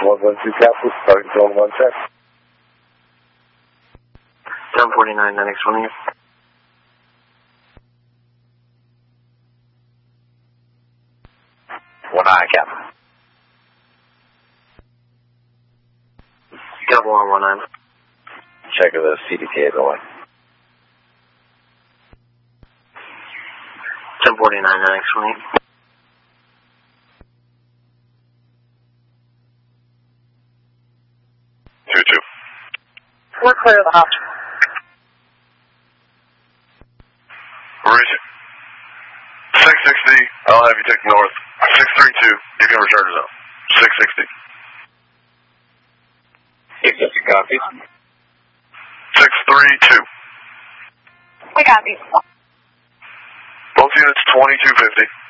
112 Capitol, starting zone 1 check. 749, 9X1 here. One eye, Captain. Double on 19. Check of the CDTA going. 1049, 9X1 here. We're clear of the house. Where is it? 660, I'll have you take north. 632, you can return to zone. 660. 660 copies. 632. We got these. Both units 2250.